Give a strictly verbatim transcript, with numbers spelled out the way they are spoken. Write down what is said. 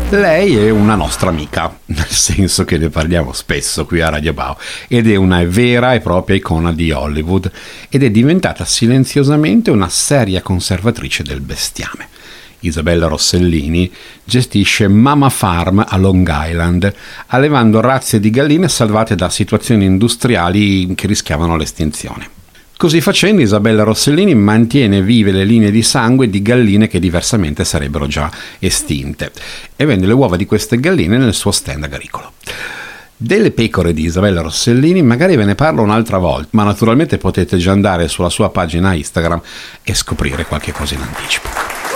Lei è una nostra amica, nel senso che ne parliamo spesso qui a Radio Bao, ed è una vera e propria icona di Hollywood ed è diventata silenziosamente una seria conservatrice del bestiame. Isabella Rossellini gestisce Mama Farm a Long Island, allevando razze di galline salvate da situazioni industriali che rischiavano l'estinzione. Così facendo, Isabella Rossellini mantiene vive le linee di sangue di galline che diversamente sarebbero già estinte e vende le uova di queste galline nel suo stand agricolo. Delle pecore di Isabella Rossellini magari ve ne parlo un'altra volta, ma naturalmente potete già andare sulla sua pagina Instagram e scoprire qualche cosa in anticipo.